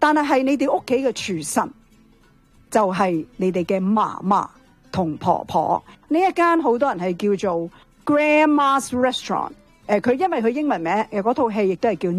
但係你哋屋企嘅廚神就係你哋嘅嫲嫲同婆婆。呢一間好多人係叫做 Grandma's Restaurant。佢因為佢英文名嗰套戲亦都係叫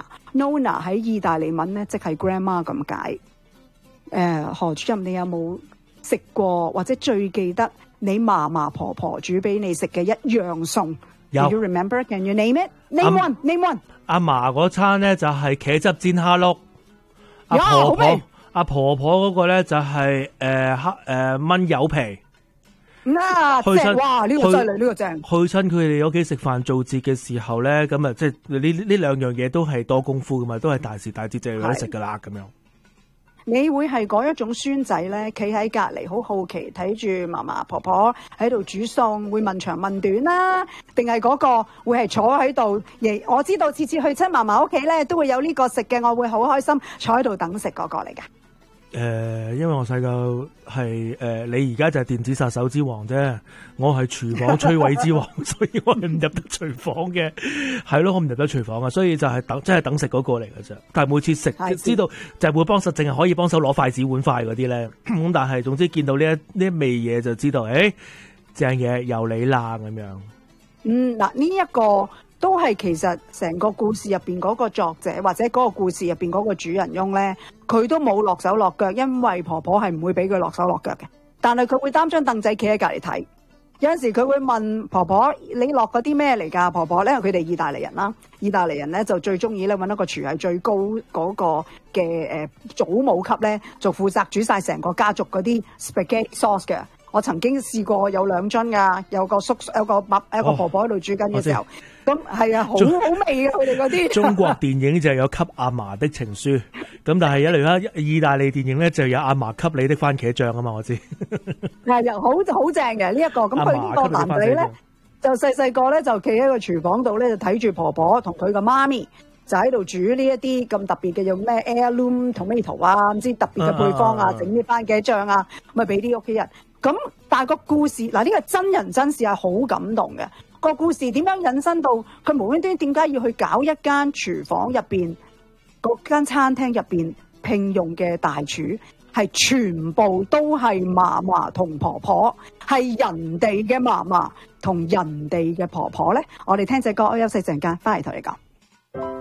Nonna 喺意大利文咧，即係 Grandma 咁解。何主任，你有冇食過或者最記得你嫲嫲婆婆煮俾你食嘅一樣餸？ 有。 Do you remember? Can you name it? Name one. 阿嫲嗰餐咧就係茄汁煎蝦碌。阿婆婆嗰個咧就係燜柚皮。 正，哇！呢個犀利，呢個正。 去親佢哋屋企食飯做節嘅時候咧，咁啊，即係呢兩樣嘢都係多功夫噶嘛，都係大時大節就有得食噶啦，咁樣。 你會係嗰一種孫仔咧，企喺隔離好好奇睇住嫲嫲婆婆喺度煮餸，會問長問短啦，定係嗰個會係坐喺度？我知道次次去親嫲嫲屋企咧，都會有呢個食嘅，我會好開心坐喺度等食嗰個嚟㗎。 因為我細個係你而家就係電子殺手之王啫，我係廚房摧毀之王，所以我係唔入得廚房嘅，係咯，我唔入得廚房啊，所以就係真係等食嗰個嚟嘅啫。但係每次食知道就係會幫手，淨係可以幫手攞筷子碗筷嗰啲咧。咁但係總之見到呢一味嘢就知道，正嘢由你啦咁樣。嗱，呢一個都係其實成個故事入邊嗰個作者或者嗰個故事入邊嗰個主人翁咧，佢都冇落手落腳，因為婆婆係唔會俾佢落手落腳嘅。但係佢會擔張凳仔企喺隔離睇，有陣時佢會問婆婆：你落嗰啲咩嚟㗎？婆婆咧，佢哋意大利人啦，意大利人咧就最中意咧揾一個廚係最高嗰個嘅祖母級咧，就負責煮晒成個家族嗰啲 spaghetti sauce 嘅。我曾經試過有2樽㗎，有個婆婆喺度煮緊嘅時候，咁係啊，好好味嘅佢哋嗰啲。中國電影就有給阿嫲的情書，咁但係一嚟啦，意大利電影咧就有阿嫲給你的番茄醬啊嘛，我知。係又好正嘅呢一個，咁佢呢個男仔咧就細個咧就企喺個廚房度咧就睇住婆婆同佢個媽咪就喺度煮呢一啲咁特別嘅用咩 heirloom tomato 啊，唔知特別嘅配方啊，整啲番茄醬啊，咪俾啲屋企人。咁但係個故事嗱，呢個真人真事係好感動嘅。個故事點樣引申到佢無端端點解要去搞一間廚房入邊嗰間餐廳入邊聘用嘅大廚係全部都係嫲嫲同婆婆，係人哋嘅嫲嫲同人哋嘅婆婆咧？我哋聽隻歌休息陣間，翻嚟同你講。